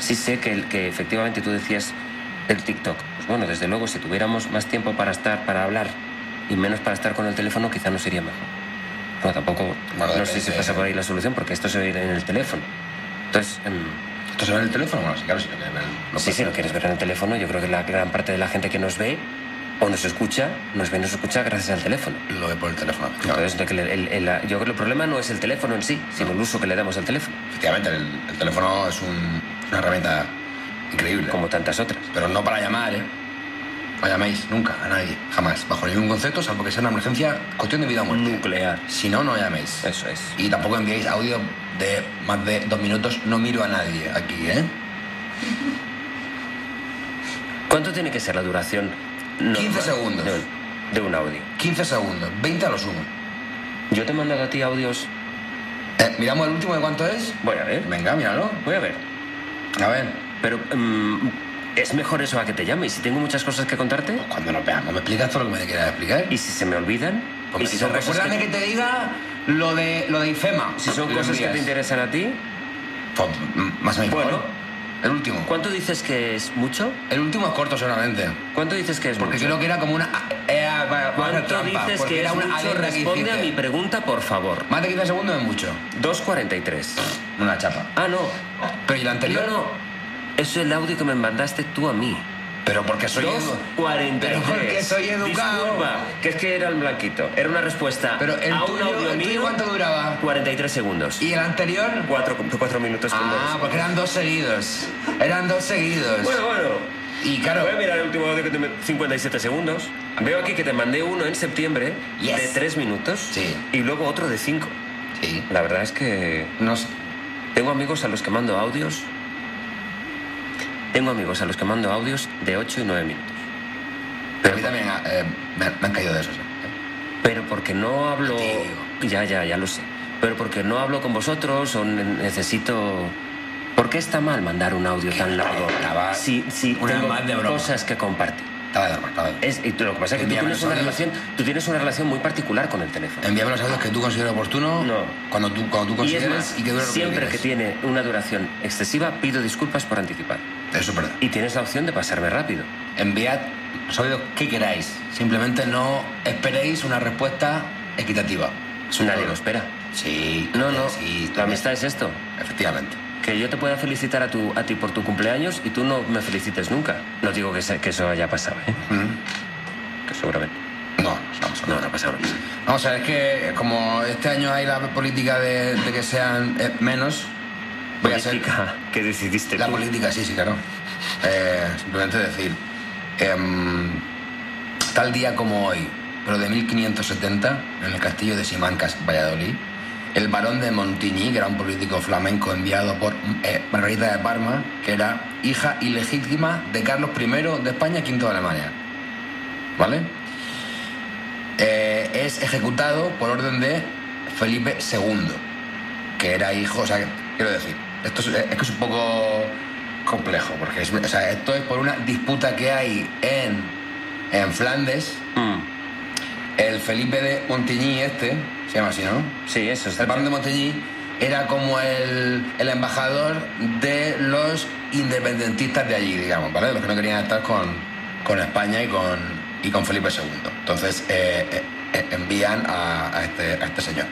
Sí sé que efectivamente tú decías el TikTok. Pues bueno, desde luego, si tuviéramos más tiempo para hablar y menos para estar con el teléfono, quizá no sería mejor. Bueno, tampoco, no sé si pasa por ahí la solución, porque esto se ve en el teléfono. Entonces... ¿Esto se ve en el teléfono? Bueno, sí, claro, sí. Si lo quieres ver en el teléfono, yo creo que la gran parte de la gente que nos ve o nos escucha gracias al teléfono. Lo ve por el teléfono. Claro. Entonces, yo creo que el problema no es el teléfono en sí, sino el uso que le damos al teléfono. Efectivamente, el teléfono es una herramienta increíble. Como tantas otras. Pero no para llamar, ¿eh? No llaméis nunca a nadie, jamás, bajo ningún concepto, salvo que sea una emergencia, cuestión de vida o muerte. Nuclear. Si no, no llaméis. Eso es. Y tampoco enviéis audio de más de 2 minutos. No miro a nadie aquí, ¿eh? ¿Cuánto tiene que ser la duración normal 15 segundos. De un audio? 15 segundos, 20 a lo sumo. Yo te he mandado a ti audios... ¿Miramos el último de cuánto es? Voy a ver. Venga, míralo. Voy a ver. A ver. Pero... ¿es mejor eso a que te llame? ¿Y si tengo muchas cosas que contarte? Pues cuando nos veamos, ¿me explicas todo lo que me quieras explicar? ¿Y si se me olvidan? Pues ¿Y si son recuérdame que te diga lo de IFEMA. Si son cosas que te interesan a ti... Pues, más o menos. Bueno. El último. ¿Cuánto dices que es mucho? El último es corto solamente. ¿Cuánto dices que es Porque mucho? creo que era como una... ¿Cuánto dices que es mucho? Responde a mi pregunta, por favor. Más de 15 segundos es mucho. 2:43. Una chapa. Ah, no. Pero ¿y la anterior? No. Eso es el audio que me mandaste tú a mí. Pero porque soy 2:43. Pero porque soy educado. Disculpa, que es que era el blanquito. Era una respuesta pero el a un tuyo, audio ¿el tuyo mío. cuánto duraba? 43 segundos. ¿Y el anterior? 4 minutos con dos. Porque eran 2 seguidos. Eran 2 seguidos. Bueno. Y claro... Voy a mirar el último audio que te 57 segundos. Veo aquí que te mandé uno en septiembre de 3 minutos. Sí. Y luego otro de 5. Sí. La verdad es que... No sé. Tengo amigos a los que mando audios de 8 y 9 minutos. Pero a mí también me han caído de esos. Pero porque no hablo... Tío. Ya lo sé. Pero porque no hablo con vosotros o necesito... ¿Por qué está mal mandar un audio tan largo? Si tengo más de broma. cosas que compartir. Estaba de broma. Y lo que pasa es que tú tienes una relación muy particular con el teléfono. Envíame los audios que tú consideres oportuno. No. Cuando tú consideres y que dure lo que siempre quieres. que tiene una duración excesiva, pido disculpas por anticipar. Eso es verdad. Y tienes la opción de pasarme rápido. Enviad los audios que queráis. Simplemente no esperéis una respuesta equitativa. Nadie lo espera. Sí. No. Sí, la amistad es esto. Efectivamente. Que yo te pueda felicitar a ti por tu cumpleaños y tú no me felicites nunca. No digo que eso haya pasado, ¿eh? Que seguramente. No ha pasado. Vamos a ver, es que como este año hay la política de que sean menos... Voy a ser... ¿Qué decidiste La tú? política, sí, claro. Simplemente decir... tal día como hoy, pero de 1570, en el castillo de Simancas, Valladolid, el barón de Montigny, que era un político flamenco enviado por Margarita de Parma, que era hija ilegítima de Carlos I de España, V de Alemania. ¿Vale? Es ejecutado por orden de Felipe II, que era hijo... O sea, quiero decir, esto es que es un poco complejo, porque esto es por una disputa que hay en Flandes. El Felipe de Montigny se llama así, ¿no? Sí, eso es. El barón de Montigny era como el embajador de los independentistas de allí, digamos, ¿vale? De los que no querían estar con España y con Felipe II. Entonces envían a este señor.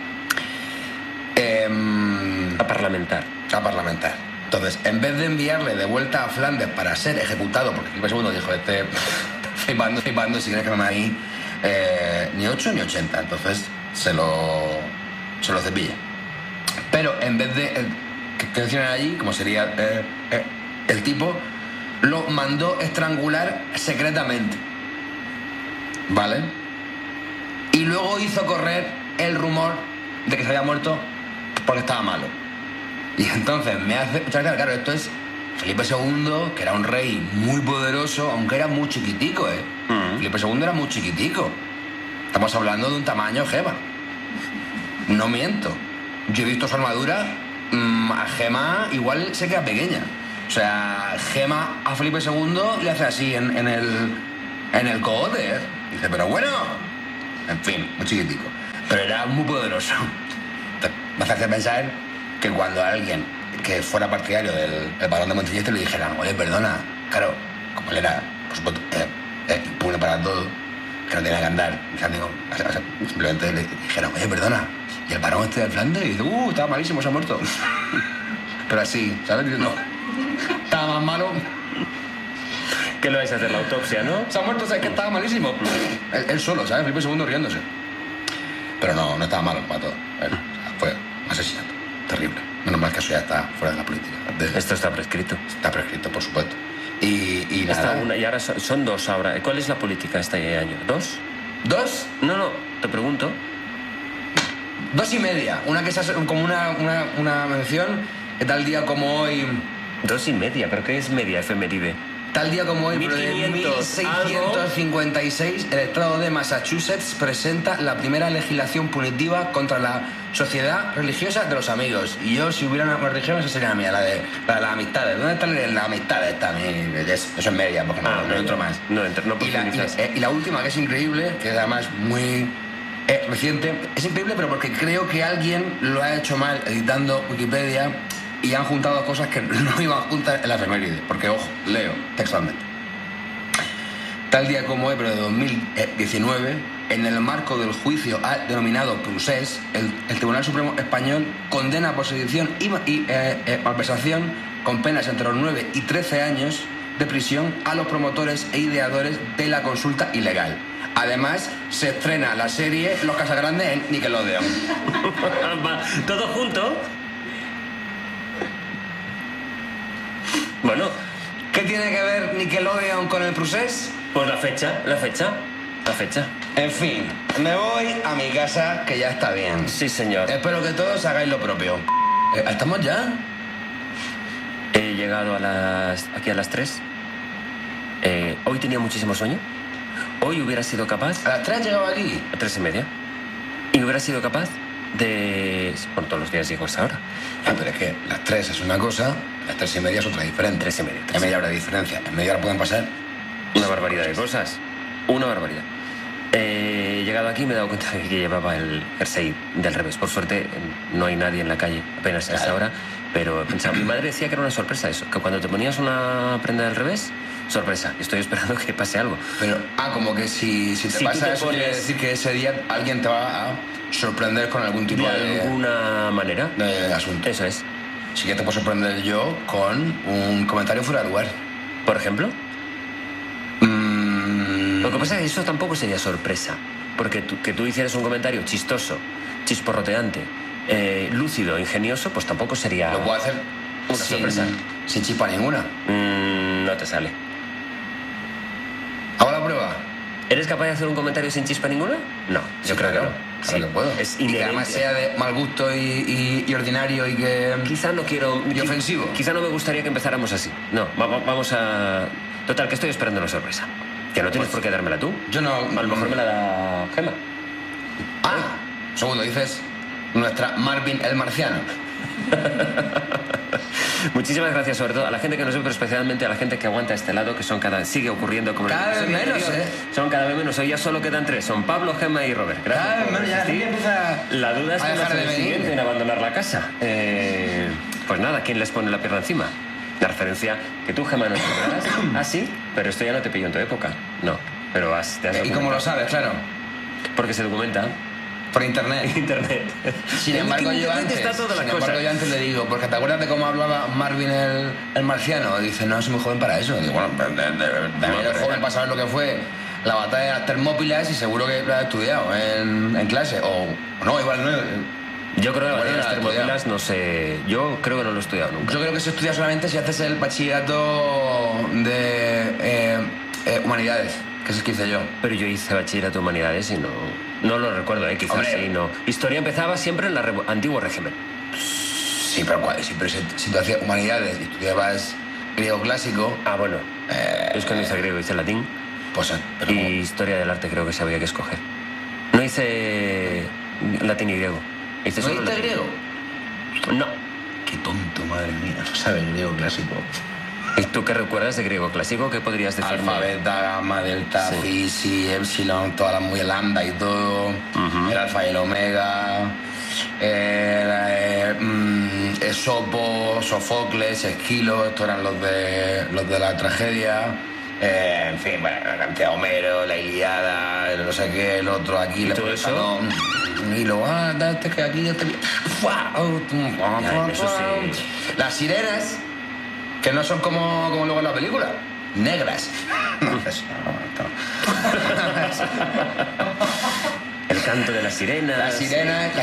A parlamentar. Entonces, en vez de enviarle de vuelta a Flandes para ser ejecutado, porque Felipe II dijo, flipando, si quieres que me ahí, ni 8 ni 80, entonces se lo cepilla. Pero en vez de que mencionan allí, como sería el tipo, lo mandó estrangular secretamente, ¿vale? Y luego hizo correr el rumor de que se había muerto porque estaba malo. Y entonces me hace... Claro, esto es Felipe II, que era un rey muy poderoso, aunque era muy chiquitico, ¿eh? Felipe II era muy chiquitico. Estamos hablando de un tamaño Gema. No miento. Yo he visto su armadura, a Gema igual se queda pequeña. O sea, Gema a Felipe II le hace así en el cogote, ¿eh? Dice, pero bueno... En fin, muy chiquitico. Pero era muy poderoso. Me hace pensar que cuando alguien que fuera partidario del Barón de Montilleste le dijeran, oye, perdona, claro, como él era, por supuesto, impune para todo, que no tenía que andar, simplemente le dijeron, oye, perdona, y el Barón este del Flandes, y dice, estaba malísimo, se ha muerto. Pero así, ¿sabes? No, estaba más malo. ¿Qué lo vais a hacer, la autopsia, no? Se ha muerto, ¿sabes? Que estaba malísimo. Él solo, ¿sabes? Felipe II riéndose. Pero no estaba malo, mató. Fue un asesinato terrible. Menos mal que eso ya está fuera de la política. Esto está prescrito. Está prescrito, por supuesto. Y nada. Y ahora son dos ahora. ¿Cuál es la política este año? ¿Dos? ¿Dos? No, te pregunto. 2,5. Una que es como una mención que tal día como hoy... 2,5, ¿pero qué es media efeméride? Tal día como hoy, pero de 1656, el estado de Massachusetts presenta la primera legislación punitiva contra la sociedad religiosa de los amigos. Y yo, si hubiera una religión, esa sería la mía, la de las amistades. ¿Dónde están las amistades también? Eso es media, porque no entro más. No profundizas. Y la última, que es increíble, que es además muy reciente, es increíble, pero porque creo que alguien lo ha hecho mal editando Wikipedia y han juntado cosas que no iban juntas en la efeméride. Porque, ojo, leo textualmente. Tal día como hoy, pero de 2019, en el marco del juicio denominado Procés, el Tribunal Supremo Español condena por sedición y malversación con penas entre los 9 y 13 años de prisión a los promotores e ideadores de la consulta ilegal. Además, se estrena la serie Los Casagrandes en Nickelodeon. ¿Todo junto? Bueno, ¿qué tiene que ver Nickelodeon con el Procés? Pues la fecha. En fin, me voy a mi casa, que ya está bien. Sí, señor. Espero que todos hagáis lo propio. ¿Estamos ya? He llegado aquí a las 3. Hoy tenía muchísimo sueño. Hoy hubiera sido capaz... ¿A las 3 has llegado aquí? A 3:30. Y hubiera sido capaz de... Bueno, todos los días llego a esa hora. Pero es que las 3 es una cosa, las 3:30 es otra diferente. 3:30. Hay media hora de diferencia. En media hora pueden pasar... Una barbaridad de cosas. Una barbaridad. He llegado aquí y me he dado cuenta de que llevaba el jersey del revés. Por suerte no hay nadie en la calle apenas a esa hora, pero he pensado, mi madre decía que era una sorpresa eso, que cuando te ponías una prenda del revés, sorpresa, estoy esperando que pase algo. Pero, como que si te pasa eso, quiere decir que ese día alguien te va a sorprender con algún tipo de alguna manera de asunto. Eso es. Sí que te puedo sorprender yo con un comentario fuera de lugar. ¿Por ejemplo? Lo que pasa es que eso tampoco sería sorpresa, porque que tú hicieras un comentario chistoso, chisporroteante, lúcido, ingenioso, pues tampoco sería... Lo puedo hacer una sorpresa. Sin chispa ninguna. No te sale. ¿Hago la prueba? ¿Eres capaz de hacer un comentario sin chispa ninguna? No, yo creo que no. Sí, que puedo. Es y que además sea de mal gusto y ordinario y que... Quizá no quiero... Y ofensivo. Quizá no me gustaría que empezáramos así. No, vamos a... Total, que estoy esperando una sorpresa. Que no tienes por qué dármela tú. Yo no... A lo mejor me la da Gemma. Segundo, dices nuestra Marvin el Marciano. Muchísimas gracias, sobre todo a la gente que nos ve, pero especialmente a la gente que aguanta a este lado, que son sigue ocurriendo como cada vez menos, Son cada vez menos. Hoy ya solo quedan 3. Son Pablo, Gemma y Robert. Gracias. Cada vez menos, ya empieza. La duda es que dejar de venir en abandonar la casa. Pues nada, ¿quién les pone la pierna encima? La referencia que tú, Gemma, no te acordarás. Ah, sí, pero esto ya no te pilló en tu época. No, pero te has documentado. ¿Y cómo lo sabes? Claro. Porque se documenta. Por internet. Sin embargo, yo antes le digo, porque ¿te acuerdas de cómo hablaba Marvin el Marciano? Dice, no, soy muy joven para eso. Digo, bueno, de joven para saber lo que fue la batalla de las Termópilas y seguro que lo has estudiado en clase. O no, igual no. Yo creo que la batalla de las Termópilas no sé. Yo creo que no lo he estudiado nunca. Yo creo que se estudia solamente si haces el bachillerato de humanidades, que es el que hice yo. Pero yo hice bachillerato de humanidades y no lo recuerdo, quizás sí, no. Historia empezaba siempre en el antiguo régimen. Sí, pero si tú hacías humanidades y estudiabas griego clásico... Bueno. Es que no hice griego, hice latín. Pues y historia del arte creo que se había que escoger. No hice latín y griego. ¿No hiciste griego? No. Qué tonto, madre mía, no sabes griego clásico. ¿Y tú qué recuerdas de griego clásico? ¿Qué podrías decir? Alfa, beta, gamma, delta, phi, si, epsilon, todas las muy lambda y todo. El alfa y el omega. Esopo, Sofocles, Esquilo, estos eran los de la tragedia. En fin, bueno, la cantidad de Homero, la Ilíada, el no sé qué, el otro aquí, todo eso. Y luego, date que aquí, eso sí. Las sirenas, que no son como luego en la película, negras. El canto de las sirenas. Las sirenas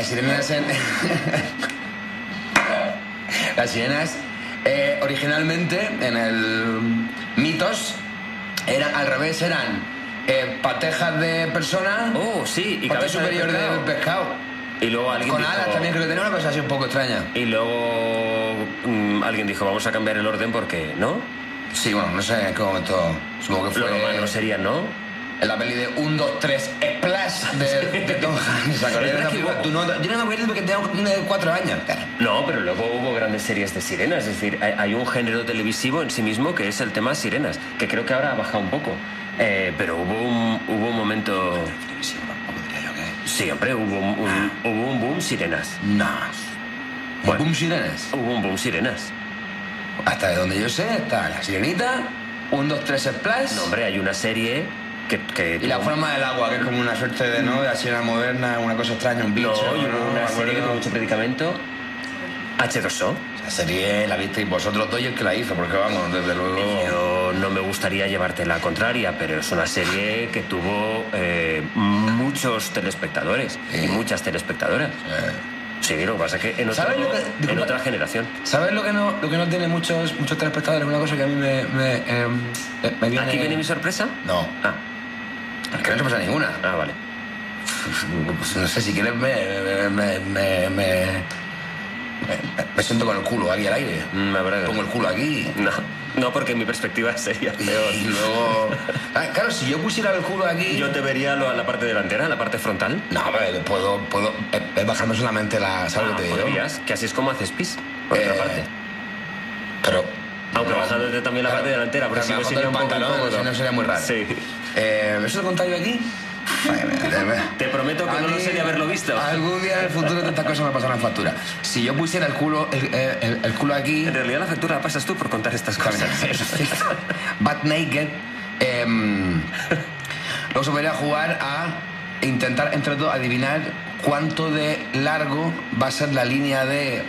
originalmente en el mitos eran al revés, eran patejas de persona. Oh, sí, y parte cabeza superior de pescado. del pescado. Y luego alguien Con dijo, alas también creo que tenía una cosa así un poco extraña. Y luego alguien dijo, vamos a cambiar el orden porque, ¿no? Sí, bueno, no sé en qué momento. Supongo que fue. Lo normal no sería, ¿no? En la peli de 1, 2, 3, Splash de Tom Hanks. Yo no me acuerdo porque tenía 4 años. No, pero luego hubo grandes series de sirenas. Es decir, hay un género televisivo en sí mismo que es el tema sirenas, que creo que ahora ha bajado un poco. Pero hubo un momento... Sí, hombre, hubo un boom sirenas. No. Bueno, ¿Boom sirenas? Hubo un boom sirenas. Hasta de donde yo sé está la sirenita, 1, 2, 3, Splash. No, hombre, hay una serie que y la forma del agua, que es como una suerte de, ¿no?, de la sirena moderna, una cosa extraña, un bicho. No, y hubo una serie que tuvo mucho predicamento, H2O. La serie la visteis vosotros dos y el que la hizo, porque vamos, desde luego... Yo no me gustaría llevarte la contraria, pero es una serie que tuvo muchos telespectadores y muchas telespectadoras. Sí, lo que pasa es que en otra generación. ¿Sabes lo que no tiene muchos telespectadores? Una cosa que a mí me viene... ¿Aquí viene mi sorpresa? No. Es que no se pasa ninguna. Vale. Pues no sé, si quieres me siento con el culo aquí al aire. Pongo el culo aquí. No, porque mi perspectiva sería peor. Y luego... claro, si yo pusiera el culo aquí... Yo te vería la parte delantera, la parte frontal. No, pero puedo bajarme solamente la... ¿Sabes lo que te digo? Podrías, que así es como haces pis, por otra parte. Pero... Aunque bajándote también la parte delantera, porque si no sería un poco incómodo. Si no sería muy raro. Sí. ¿Eso lo he contado yo aquí? Te prometo que no lo sé de haberlo visto. Algún día en el futuro estas cosas me pasan en factura. Si yo pusiera el culo aquí... En realidad la factura la pasas tú por contar estas cosas. Eso es cierto. Butt naked. Luego se podría jugar a intentar, entre todos, adivinar cuánto de largo va a ser la línea de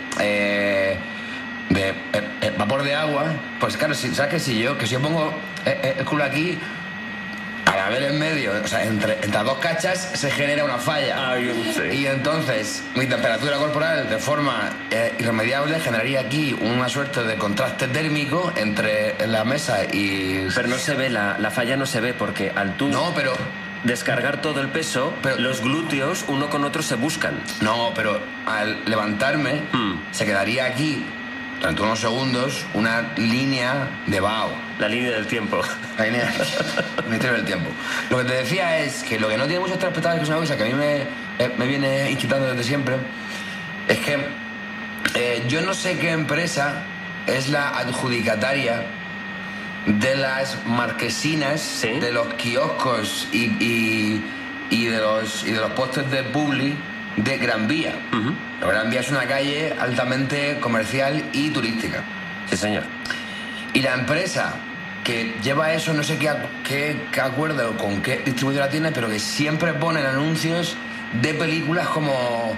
vapor de agua. Pues claro, ¿sabes que si yo pongo el culo aquí, al haber en medio, o sea, entre las dos cachas se genera una falla. Sí. Y entonces mi temperatura corporal, de forma irremediable, generaría aquí una suerte de contraste térmico entre la mesa y... Pero no se ve, la falla no se ve, porque al tú... No, pero... descargar todo el peso, los glúteos uno con otro se buscan. No, pero al levantarme se quedaría aquí durante unos segundos una línea de vaho. La línea del tiempo. La línea del tiempo. Lo que te decía es que lo que no tiene muchos telespectadores, que es una cosa que a mí me viene inquietando desde siempre, es que yo no sé qué empresa es la adjudicataria de las marquesinas, ¿sí?, de los kioscos y de los postes de publi de Gran Vía. Gran Vía es una calle altamente comercial y turística. Sí, señor. Y la empresa que lleva eso, no sé qué acuerdo o con qué distribuidora tiene, pero que siempre ponen anuncios de películas como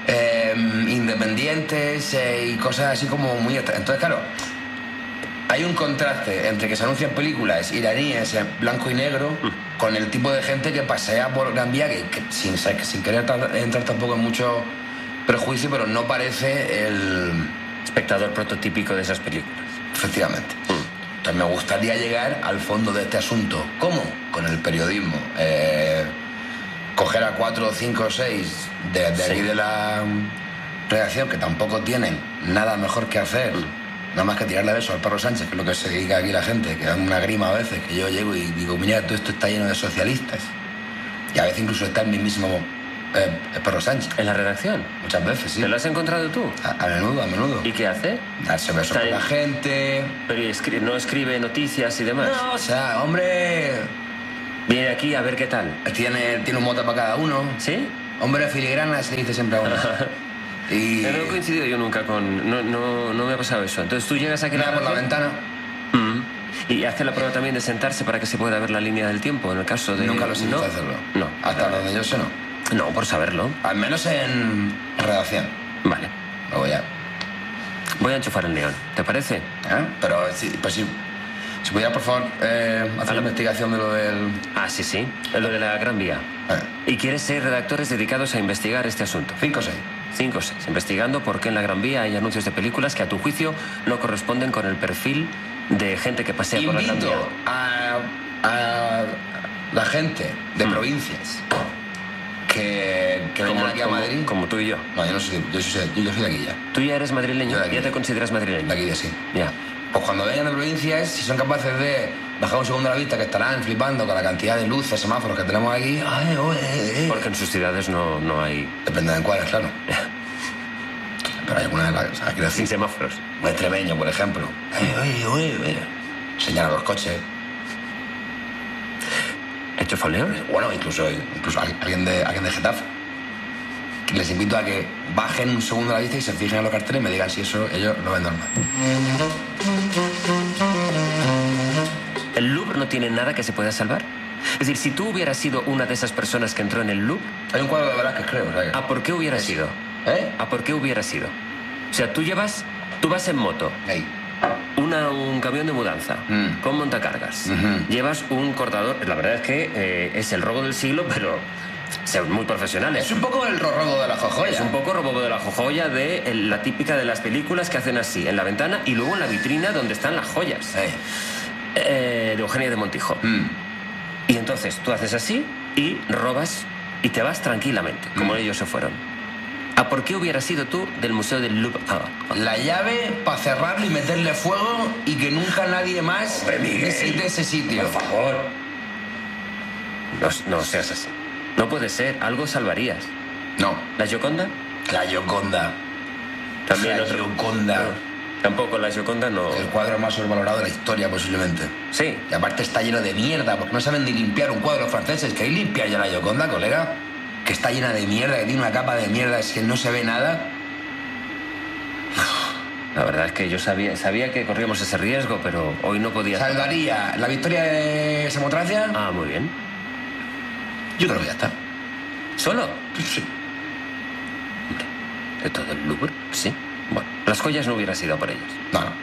independientes y cosas así como muy... Entonces, claro, hay un contraste entre que se anuncian películas iraníes en blanco y negro con el tipo de gente que pasea por Gran Vía, que sin querer entrar tampoco en mucho prejuicio, pero no parece el espectador prototípico de esas películas. Efectivamente. Entonces me gustaría llegar al fondo de este asunto. ¿Cómo? Con el periodismo. Coger a 4, 5 o 6 de aquí de la redacción, que tampoco tienen nada mejor que hacer, nada más que tirarle besos al perro Sánchez, que es lo que se dedica aquí la gente, que da una grima a veces, que yo llego y digo, mira, todo esto está lleno de socialistas. Y a veces incluso está el mismísimo perro Sánchez. ¿En la redacción? Muchas veces, sí. ¿Te lo has encontrado tú? A menudo. ¿Y qué hace? Darse besos con la gente. Pero no escribe noticias y demás. No, o sea, hombre... Viene aquí a ver qué tal. Tiene un mote para cada uno. ¿Sí? Hombre filigrana se dice siempre a uno. Y... No he coincidido yo nunca con... No me ha pasado eso. Entonces tú llegas aquí Mira por la ventana. Y hace la prueba también de sentarse para que se pueda ver la línea del tiempo, en el caso de... Nunca lo he visto hacerlo. No. Hasta donde yo sé, no. No, por saberlo. Al menos en redacción. Vale. Luego ya. Voy a enchufar el neón, ¿te parece? Pero sí, pues sí. Si pudiera, por favor, hacer la investigación de lo del... Ah, sí. Lo de la Gran Vía. ¿Y quieres ser redactores dedicados a investigar este asunto? 5 o 6. 5 o 6. Investigando por qué en la Gran Vía hay anuncios de películas que a tu juicio no corresponden con el perfil de gente que pasea por la Gran Vía. Invito a la gente de provincias que vengan aquí a Madrid. Como tú y yo. No, yo no soy, yo soy de aquí ya. ¿Tú ya eres madrileño? Yo de aquí. ¿Ya te consideras madrileño? De aquí de sí. Ya. Pues cuando vengan de provincias, si son capaces de bajar un segundo a la vista, que estarán flipando con la cantidad de luces, semáforos que tenemos aquí. Porque en sus ciudades no hay... Depende de cuáles, claro. Pero hay algunas, quiero decir, Sin semáforos. un extremeño, por ejemplo. Señala los coches. ¿Hecho foleo? Bueno, incluso alguien de Getafe. Les invito a que bajen un segundo a la vista y se fijen en los carteles y me digan si eso ellos lo ven normal. ¿El Louvre no tiene nada que se pueda salvar? Es decir, si tú hubieras sido una de esas personas que entró en el Louvre... Hay un cuadro de Velázquez, creo. O sea que... ¿A por qué hubiera sido? ¿A por qué hubiera sido? O sea, tú vas en moto. Hey. Un camión de mudanza con montacargas. Llevas un cortador. La verdad es que es el robo del siglo, pero son muy profesionales. Es un poco el robo de la jojoya. Es un poco robo de la jojoya de la típica de las películas que hacen así, en la ventana y luego en la vitrina donde están las joyas. De Eugenia de Montijo. Y entonces tú haces así y robas y te vas tranquilamente, como ellos se fueron. ¿A por qué hubieras sido tú del Museo del Louvre? La llave para cerrarlo y meterle fuego y que nunca nadie más visite ese sitio. Por favor. No seas así. No puede ser. Algo salvarías. No. ¿La Gioconda? La Gioconda. También la otro. Gioconda. No. Tampoco la Gioconda no... El cuadro más sobrevalorado de la historia, posiblemente. Sí. Y aparte está lleno de mierda, porque no saben ni limpiar un cuadro franceses. ¿Queréis limpiar ya la Gioconda, colega? Que está llena de mierda, que tiene una capa de mierda, es que no se ve nada. La verdad es que yo sabía que corríamos ese riesgo, pero hoy no podía... ¿Salvaría la victoria de Samotracia? Ah, muy bien. Yo creo que ya está. ¿Solo? Sí. ¿De todo el Louvre? Sí. Bueno, las joyas no hubiera sido por ellas. No. Joder.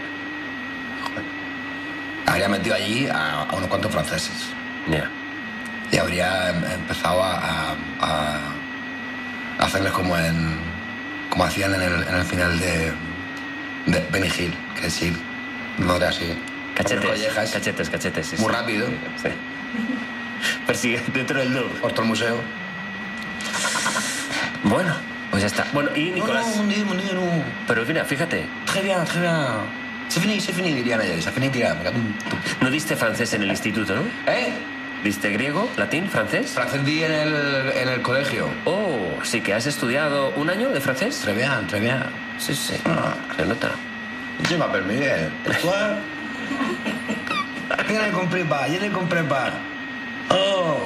Habría metido allí a unos cuantos franceses. Ya. Y habría empezado a hacerles como hacían en el final de Benny Hill, que es ir, no era así. Cachetes, sí. Muy rápido. Sí. Persigue dentro del Louvre. Por todo el museo. Bueno, pues ya está. Bueno, y Nicolás... No. Pero mira, fíjate. Très bien. C'est fini, dirían ellos. C'est fini, tira. No diste francés en el instituto, ¿no? ¿Diste griego, latín, francés? Francés di en el colegio. Oh, sí que has estudiado un año de francés. Très bien. Sí. Se nota. Je m'appelle Miguel. ¿Y tú? Je ne comprends pas. Oh.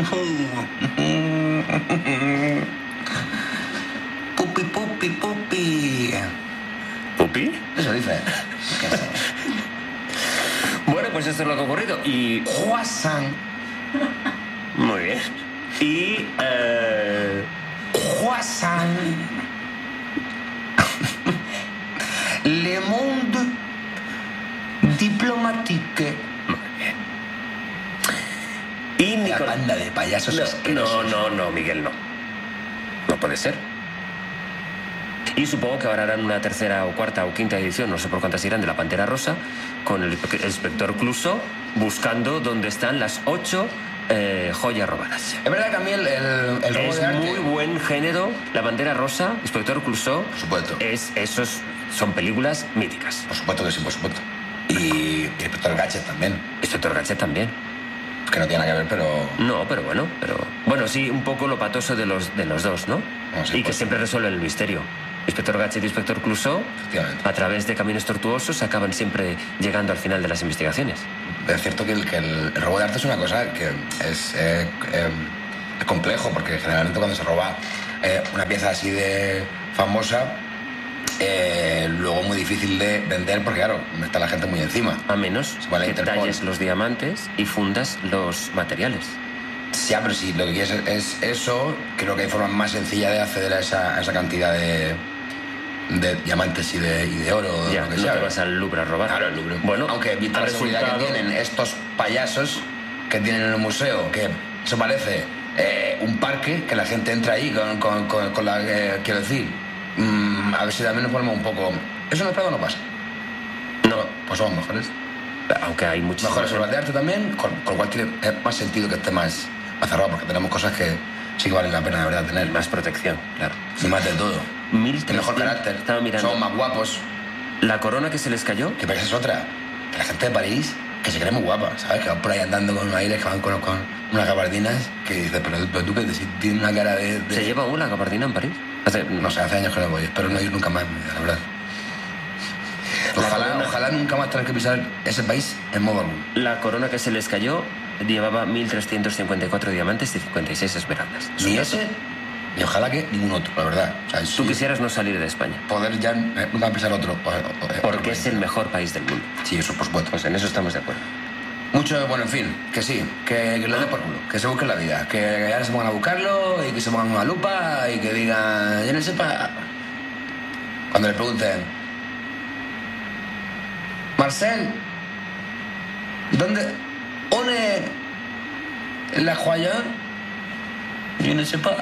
Pupi. ¿Pupi? Eso dice. Bueno, pues esto es lo que ha ocurrido. Y... Croissant. Muy bien. Y... Croissant. Le Monde Diplomatique. Muy bien. Y La Nicolás... banda de payasos asquerosos. No, Miguel, no. No puede ser. Y supongo que ahora harán una tercera o cuarta o quinta edición, no sé por cuántas irán, de La Pantera Rosa, con el inspector Clouseau buscando dónde están las 8 joyas robadas. Es verdad que a mí el robo Es de arte... muy buen género. La Pantera Rosa, inspector Clouseau... Por supuesto. Son películas míticas. Por supuesto que sí, por supuesto. Y Inspector Gadget también. Inspector Gadget también. Que no tiene nada que ver, pero... No, pero bueno. Bueno, sí, un poco lo patoso de los dos, ¿no? Sí, y que siempre resuelven el misterio. Inspector Gadget y Inspector Clouseau, a través de caminos tortuosos, acaban siempre llegando al final de las investigaciones. Es cierto que el robo de arte es una cosa que es complejo, porque generalmente cuando se roba una pieza así de famosa, luego muy difícil de vender porque, claro, está la gente muy encima. A menos Se va a la que Interpol. talles los diamantes y fundas los materiales. Ya, pero si lo que quieres es eso, creo que hay formas más sencillas de acceder a esa cantidad de diamantes y de oro. o Ya, lo que no sea. te vas al Louvre a robar. Claro, el Louvre. Bueno, aunque vista ha la seguridad que resultado- tienen estos payasos que tienen en el museo, que eso parece un parque, que la gente entra ahí con la... quiero decir, a ver si también nos ponemos un poco... ¿Eso en el Prado no pasa? No, Pues somos mejores. aunque hay muchísimas... Mejores obras de arte también, con lo cual tiene más sentido que esté más cerrado, porque tenemos cosas que sí que valen la pena de verdad tener. Más protección, claro. Y más de todo. 1300. El mejor carácter. Estaba mirando. Somos más guapos. La corona que se les cayó, Que París es otra. Que la gente de París, que se cree muy guapa, ¿sabes? Que van por ahí andando con unos aires, que van con unas gabardinas, que dices, pero tú que tienes una cara de... ¿se lleva aún la gabardina en París? No sé, hace años que no voy, espero no ir nunca más, la verdad. Ojalá nunca más tener que pisar ese país en modo alguno. La corona que se les cayó llevaba 1.354 diamantes y 56 esmeraldas. Ni ese, ni ojalá que ningún otro, la verdad. O sea, Tú sí, quisieras no salir de España, poder ya nunca pisar otro. porque es el mejor país del mundo. Sí, eso por supuesto. Pues en eso estamos de acuerdo. Mucho, bueno, en fin, que sí, que lo den por culo, que se busquen la vida, que ahora se pongan a buscarlo y que se pongan una lupa y que digan, yo no sepa. Cuando le pregunten, Marcel, ¿dónde la joya? Yo no sepa.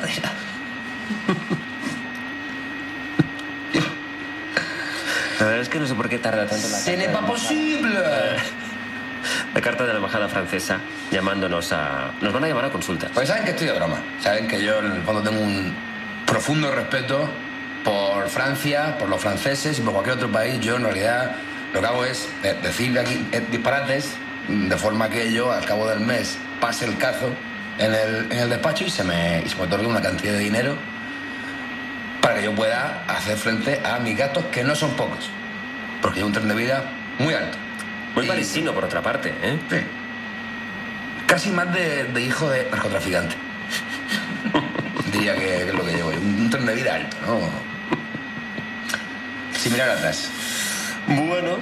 La verdad es que no sé por qué tarda tanto la ¡Ce n'est pas possible! La carta de la embajada francesa llamándonos a... Nos van a llamar a consulta. Pues saben que estoy de broma. Saben que yo en el fondo tengo un profundo respeto por Francia, por los franceses y por cualquier otro país. Yo en realidad lo que hago es decir aquí disparates de forma que yo al cabo del mes pase el cazo en el despacho y se me otorgue una cantidad de dinero para que yo pueda hacer frente a mis gastos, que no son pocos. Porque hay un tren de vida muy alto. Muy Y- parisino, por otra parte, ¿eh? Sí. Casi más de hijo de narcotraficante. Diría que es lo que llevo. Un tren de vida alto, ¿no? Sin mirar atrás. Bueno,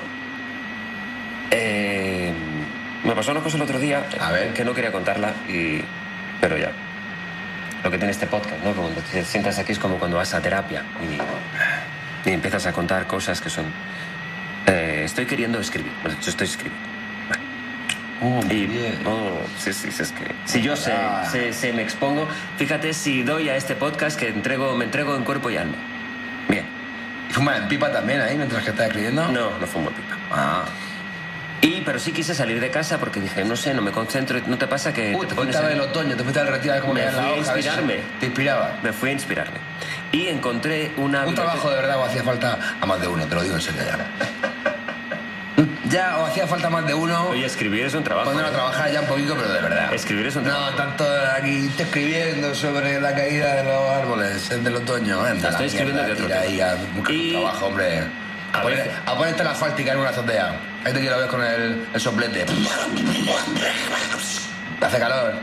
me pasó una cosa el otro día A ver. que no quería contarla, pero ya. Lo que tiene este podcast, ¿no? Cuando te sientas aquí es como cuando vas a terapia y empiezas a contar cosas que son... estoy queriendo escribir. Bueno, yo estoy escribiendo. Sí, es que... Si yo sé, me expongo... Fíjate si doy a este podcast que me entrego en cuerpo y alma. Bien. ¿Y fumas en pipa también ahí mientras que estás escribiendo? No fumo pipa. Ah. Pero sí quise salir de casa porque dije, no sé, no me concentro. ¿No te pasa que Te fuiste a ver el otoño, te fuiste al retiro a ver cómo Me caía la fui a hoja. a ver si inspirarme. Te inspiraba. Me fui a inspirarme. Y encontré una... Un trabajo de verdad o hacía falta a más de uno, te lo digo en serio ya. Ya, o hacía falta más de uno. Oye, escribir es un trabajo. Ponerlo a ¿eh? trabajar ya un poquito, pero de verdad. Escribir es un trabajo. No, tanto aquí estoy escribiendo sobre la caída de los árboles del otoño. Anda, Estoy escribiendo de otro tira ahí a buscar Y- un trabajo, hombre. A ver. A ponerte la asfáltica en una azotea. Ahí te quiero ver con el soplete. Hace calor.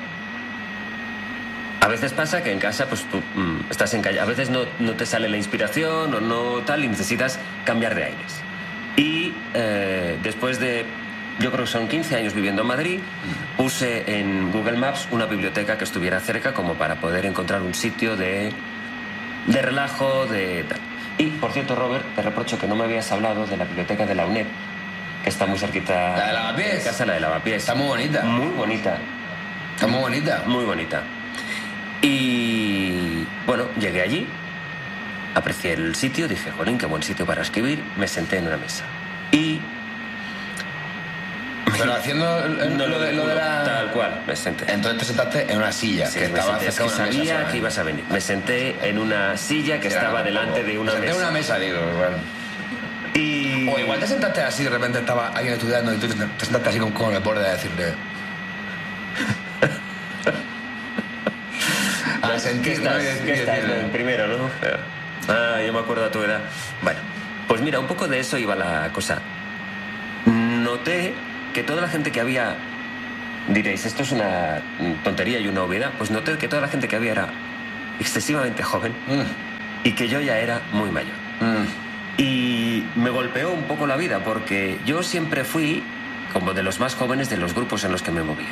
A veces pasa que en casa, pues tú estás en calle. A veces no te sale la inspiración o no tal y necesitas cambiar de aires. Y después de, yo creo que son 15 años viviendo en Madrid, puse en Google Maps una biblioteca que estuviera cerca como para poder encontrar un sitio de relajo, de tal. Y, por cierto, Robert, te reprocho que no me habías hablado de la biblioteca de la UNED, que está muy cerquita... ¿La de Lavapiés? de casa, la de Lavapiés. Está muy bonita. Muy bonita. Está muy bonita. Muy bonita. Y bueno, llegué allí, aprecié el sitio, dije, jolín, qué buen sitio para escribir, me senté en una mesa. Y... Pero haciendo No lo de la... Tal cual, me senté. Entonces te sentaste en una silla Sí, que me estaba senté. Es cerca que de una mesa sabía solamente. que ibas a venir. Me senté en una silla que estaba delante de una Me senté mesa. en una mesa, digo, igual. Y... O igual te sentaste así, de repente estaba alguien estudiando y tú te sentaste así con el borde de decirle... a sentir, ¿Qué ¿no? estás? Y ¿Qué estás? decirle, En primero, ¿no? Ah, yo me acuerdo a tu edad. Bueno, pues mira, un poco de eso iba la cosa. Noté que toda la gente que había... Diréis, esto es una tontería y una obviedad. Pues noté que toda la gente que había era excesivamente joven. y que yo ya era muy mayor. Y me golpeó un poco la vida porque yo siempre fui como de los más jóvenes de los grupos en los que me movía.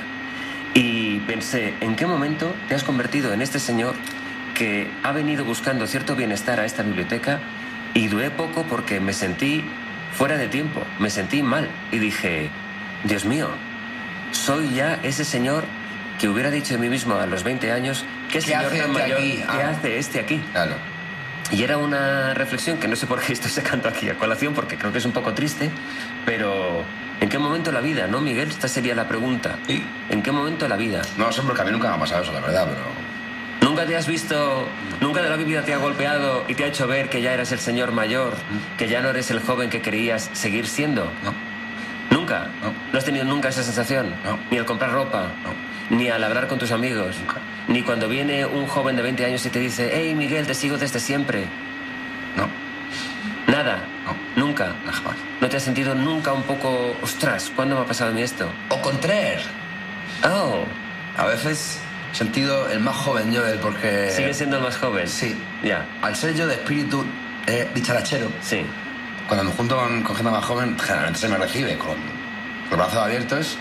Y pensé, ¿en qué momento te has convertido en este señor que ha venido buscando cierto bienestar a esta biblioteca? Y duré poco porque me sentí fuera de tiempo, me sentí mal. Y dije, Dios mío, soy ya ese señor que hubiera dicho de mí mismo a los 20 años, ¿qué señor tan mayor, qué hace este aquí? Claro. Y era una reflexión que no sé por qué estoy sacando aquí a colación, porque creo que es un poco triste, pero ¿en qué momento de la vida, no, Miguel? Esta sería la pregunta. ¿Sí? ¿En qué momento de la vida? No sé, porque a mí nunca me ha pasado eso, la verdad, pero... ¿Nunca te has visto, nunca de la vida te ha golpeado y te ha hecho ver que ya eres el señor mayor, que ya no eres el joven que querías seguir siendo? No. ¿Nunca? No. ¿No has tenido nunca esa sensación? No. Ni al comprar ropa, ni al hablar con tus amigos, ni cuando viene un joven de 20 años y te dice, hey, Miguel, te sigo desde siempre. No. Nada. No. Nunca. No, jamás. ¿No te has sentido nunca un poco, ostras, ¿cuándo me ha pasado a mí esto? O contraer. Oh, A veces he sentido el más joven yo, porque... ¿sigues siendo el más joven? Sí. Ya, Al ser yo de espíritu dicharachero, sí. cuando me junto con gente más joven, generalmente se me recibe con los brazos abiertos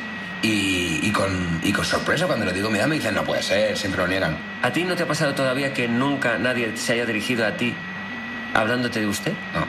y con sorpresa. Cuando le digo mi edad me dicen, no puede ser, siempre lo niegan. ¿A ti no te ha pasado todavía que nunca nadie se haya dirigido a ti hablándote de usted? No,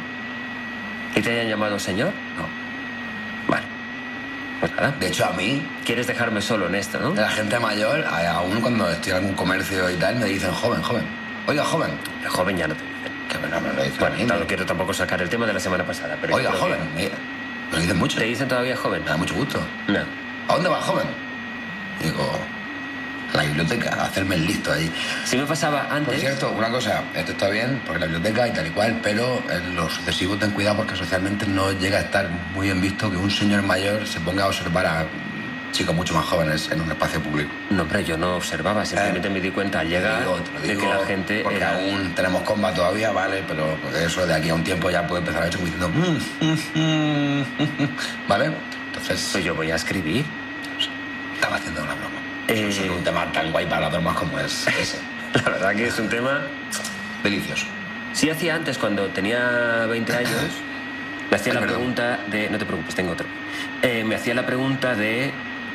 ¿Y te hayan llamado señor? no. Vale. Pues nada. De hecho, a mí, ¿Quieres dejarme solo en esto, no? la gente mayor, aún cuando estoy en algún comercio y tal, me dicen, joven, joven. Oiga, joven. El joven ya no te dice. Que no me lo dicen Bueno, a mí. no quiero tampoco sacar el tema de la semana pasada, pero... Oiga, yo creo joven. Me lo dicen mucho. ¿Te dicen todavía joven? Me da mucho gusto. No. ¿A dónde va, joven? Digo, a la biblioteca, a hacerme el listo ahí. Si me pasaba antes... Por cierto, una cosa, esto está bien, porque la biblioteca y tal y cual, pero en lo sucesivo ten cuidado porque socialmente no llega a estar muy bien visto que un señor mayor se ponga a observar a chicos mucho más jóvenes en un espacio público. No, hombre, yo no observaba, simplemente me di cuenta al llegar Te lo de digo, que la gente porque era... aún tenemos comba todavía, vale, pero porque eso de aquí a un tiempo ya puede empezar a hecho como diciendo... ¿Vale? Entonces, Pues yo voy a escribir. estaba haciendo una broma. Eh, Es un tema tan guay para bromas como es ese. La verdad que es un tema... Delicioso. Sí hacía antes, cuando tenía 20 años, me hacía la perdón. pregunta de... No te preocupes, tengo otro. Me hacía la pregunta de...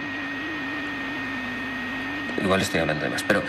Igual estoy hablando de más, pero...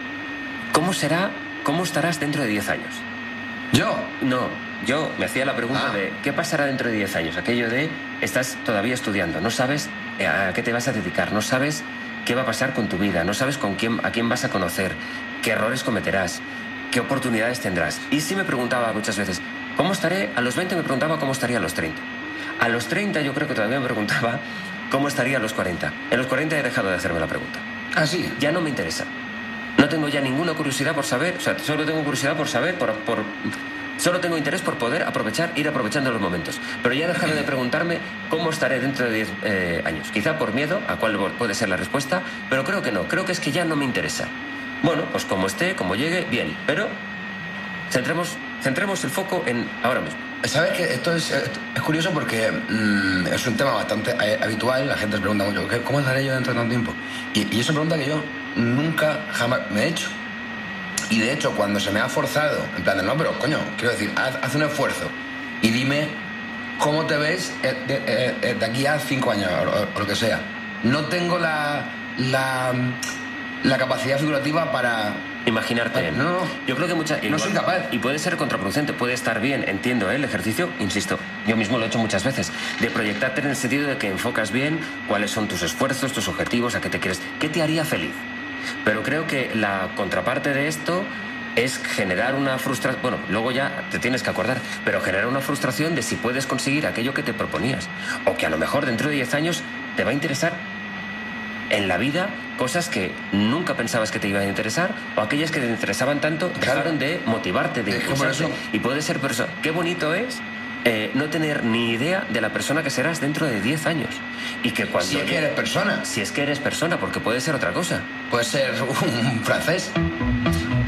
¿Cómo estarás dentro de 10 años? ¿Yo? No, yo me hacía la pregunta de ¿qué pasará dentro de 10 años? Aquello de estás todavía estudiando, no sabes a qué te vas a dedicar, no sabes qué va a pasar con tu vida, no sabes a quién vas a conocer, qué errores cometerás, qué oportunidades tendrás. Y sí me preguntaba muchas veces, ¿cómo estaré? A los 20 me preguntaba cómo estaría a los 30. A los 30 yo creo que todavía me preguntaba cómo estaría a los 40. En los 40 he dejado de hacerme la pregunta. Ah, sí. Ya no me interesa. No tengo ya ninguna curiosidad por saber, o sea, solo tengo curiosidad por saber, solo tengo interés por poder ir aprovechando los momentos. Pero ya he dejado de preguntarme cómo estaré dentro de 10 años. Quizá por miedo, a cuál puede ser la respuesta, pero creo que no. Creo que es que ya no me interesa. Bueno, pues como esté, como llegue, bien. Pero centremos el foco en ahora mismo. ¿Sabes que esto es curioso porque es un tema bastante habitual? La gente se pregunta mucho, ¿cómo estaré yo dentro de tanto tiempo? Y es una pregunta que yo nunca, jamás me he hecho. Y de hecho, cuando se me ha forzado, en plan de, no, pero coño, quiero decir, haz un esfuerzo y dime cómo te ves de aquí a 5 años o lo que sea. No tengo la capacidad figurativa para... Imaginarte. No. Yo creo que No soy capaz. Y puede ser contraproducente, puede estar bien, entiendo, el ejercicio, insisto, yo mismo lo he hecho muchas veces, de proyectarte en el sentido de que enfocas bien cuáles son tus esfuerzos, tus objetivos, a qué te quieres, qué te haría feliz. Pero creo que la contraparte de esto es generar una frustración, bueno, luego ya te tienes que acordar, pero generar una frustración de si puedes conseguir aquello que te proponías, o que a lo mejor dentro de 10 años te va a interesar en la vida cosas que nunca pensabas que te iban a interesar, o aquellas que te interesaban tanto dejaron de motivarte, de impulsarte. Y puede ser, pero eso, qué bonito es no tener ni idea de la persona que serás dentro de 10 años. Y que cuando... Si es que eres persona. Si es que eres persona, porque puede ser otra cosa. Puede ser un francés.